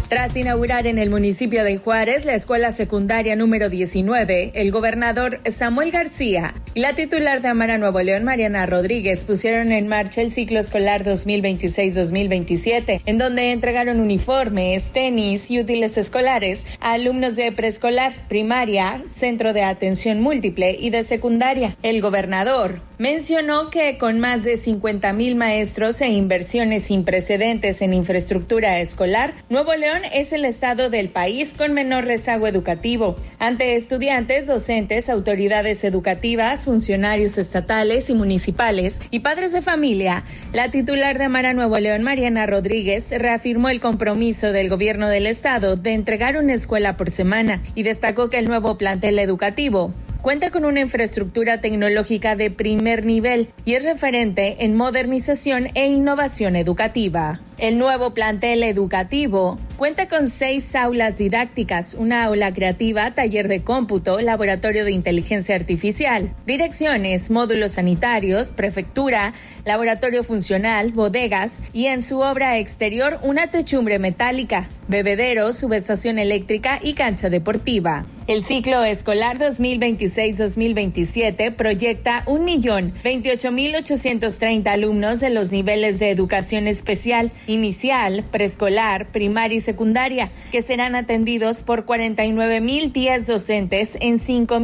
Tras inaugurar en el municipio de Juárez la escuela secundaria número 19, el gobernador Samuel García y la titular de Amara Nuevo León, Mariana Rodríguez, pusieron en marcha el ciclo escolar 2026-2027, en donde entregaron uniformes, tenis y útiles escolares a alumnos de preescolar, primaria, centro de atención múltiple y de secundaria. El gobernador mencionó que con más de 50,000 maestros e inversiones sin precedentes en infraestructura escolar, Nuevo León es el estado del país con menor rezago educativo. Ante estudiantes, docentes, autoridades educativas, funcionarios estatales y municipales y padres de familia, la titular de Amara Nuevo León, Mariana Rodríguez, reafirmó el compromiso del gobierno del estado de entregar una escuela por semana y destacó que el nuevo plantel educativo cuenta con una infraestructura tecnológica de primer nivel y es referente en modernización e innovación educativa. El nuevo plantel educativo cuenta con 6 aulas didácticas, una aula creativa, taller de cómputo, laboratorio de inteligencia artificial, direcciones, módulos sanitarios, prefectura, laboratorio funcional, bodegas y en su obra exterior una techumbre metálica, bebedero, subestación eléctrica y cancha deportiva. El ciclo escolar 2026-2027 proyecta 1,028,830 alumnos de los niveles de educación especial, inicial, preescolar, primaria y secundaria, que serán atendidos por 49,010 docentes en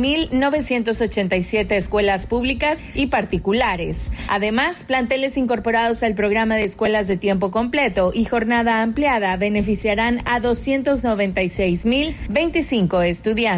5,987 escuelas públicas y particulares. Además, planteles incorporados al programa de escuelas de tiempo completo y jornada ampliada beneficiarán a 296,025 estudiantes.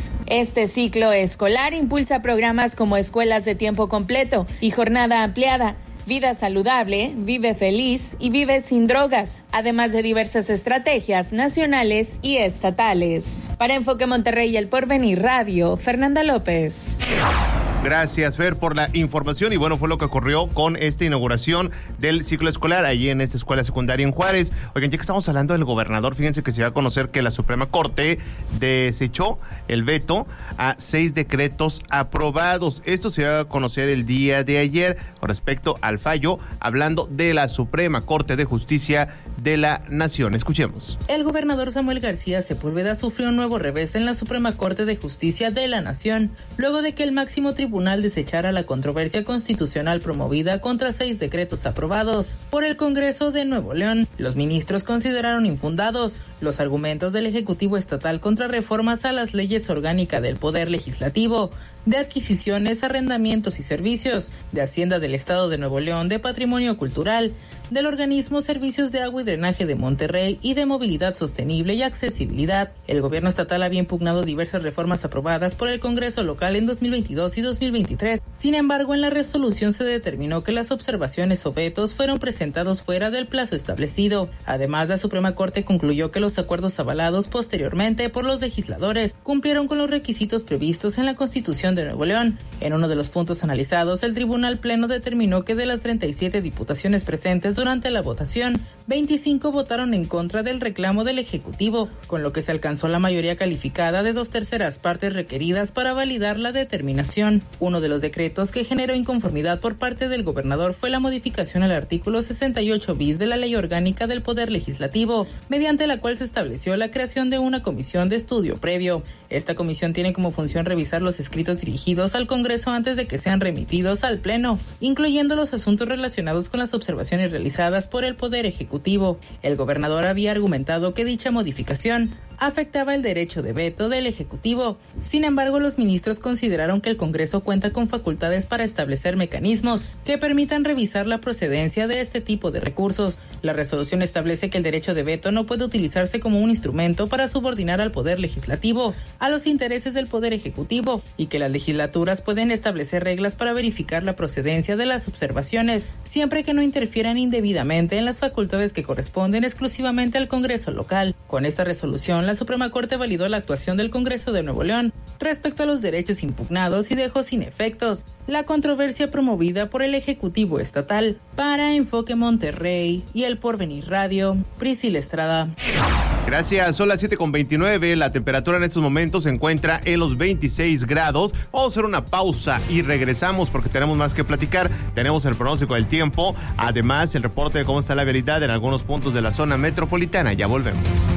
Este ciclo escolar impulsa programas como escuelas de tiempo completo y jornada ampliada, vida saludable, vive feliz y vive sin drogas, además de diversas estrategias nacionales y estatales. Para Enfoque Monterrey y El Porvenir Radio, Fernanda López. Gracias, Fer, por la información. Y bueno, fue lo que ocurrió con esta inauguración del ciclo escolar allí en esta escuela secundaria en Juárez. Oigan, ya que estamos hablando del gobernador, fíjense que se va a conocer que la Suprema Corte desechó el veto a 6 decretos aprobados. Esto se va a conocer el día de ayer con respecto al fallo, hablando de la Suprema Corte de Justicia de la Nación. Escuchemos. El gobernador Samuel García Sepúlveda sufrió un nuevo revés en la Suprema Corte de Justicia de la Nación, luego de que el máximo tribunal desechara la controversia constitucional promovida contra 6 decretos aprobados por el Congreso de Nuevo León. Los ministros consideraron infundados los argumentos del Ejecutivo Estatal contra reformas a las leyes orgánicas del Poder Legislativo, de adquisiciones, arrendamientos y servicios, de Hacienda del Estado de Nuevo León, de Patrimonio Cultural, del organismo Servicios de Agua y Drenaje de Monterrey y de Movilidad Sostenible y Accesibilidad. El gobierno estatal había impugnado diversas reformas aprobadas por el Congreso local en 2022 y 2023. Sin embargo, en la resolución se determinó que las observaciones o vetos fueron presentados fuera del plazo establecido. Además, la Suprema Corte concluyó que los acuerdos avalados posteriormente por los legisladores cumplieron con los requisitos previstos en la Constitución de Nuevo León. En uno de los puntos analizados, el Tribunal Pleno determinó que de las 37 diputaciones presentes durante la votación, 25 votaron en contra del reclamo del Ejecutivo, con lo que se alcanzó la mayoría calificada de 2/3 partes requeridas para validar la determinación. Uno de los decretos que generó inconformidad por parte del gobernador fue la modificación al artículo 68 bis de la Ley Orgánica del Poder Legislativo, mediante la cual se estableció la creación de una comisión de estudio previo. Esta comisión tiene como función revisar los escritos dirigidos al Congreso antes de que sean remitidos al Pleno, incluyendo los asuntos relacionados con las observaciones realizadas por el Poder Ejecutivo. El gobernador había argumentado que dicha modificación afectaba el derecho de veto del Ejecutivo. Sin embargo, los ministros consideraron que el Congreso cuenta con facultades para establecer mecanismos que permitan revisar la procedencia de este tipo de recursos. La resolución establece que el derecho de veto no puede utilizarse como un instrumento para subordinar al Poder Legislativo a los intereses del Poder Ejecutivo y que las legislaturas pueden establecer reglas para verificar la procedencia de las observaciones, siempre que no interfieran indebidamente en las facultades que corresponden exclusivamente al Congreso local. Con esta resolución, la Suprema Corte validó la actuación del Congreso de Nuevo León respecto a los derechos impugnados y dejó sin efectos la controversia promovida por el Ejecutivo Estatal. Para Enfoque Monterrey y El Porvenir Radio, Priscila Estrada. Gracias, son las 7:29, la temperatura en estos momentos se encuentra en los 26 grados. Vamos a hacer una pausa y regresamos porque tenemos más que platicar. Tenemos el pronóstico del tiempo, además el reporte de cómo está la vialidad en algunos puntos de la zona metropolitana. Ya volvemos.